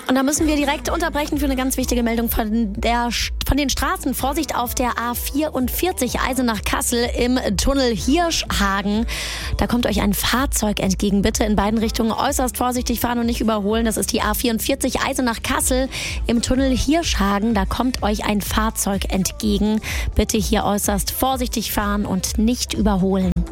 Und da müssen wir direkt unterbrechen für eine ganz wichtige Meldung von den Straßen. Vorsicht auf der A44 Eisenach-Kassel im Tunnel Hirschhagen. Da kommt euch ein Fahrzeug entgegen. Bitte in beiden Richtungen äußerst vorsichtig fahren und nicht überholen. Das ist die A44 Eisenach-Kassel im Tunnel Hirschhagen. Da kommt euch ein Fahrzeug entgegen. Bitte hier äußerst vorsichtig fahren und nicht überholen.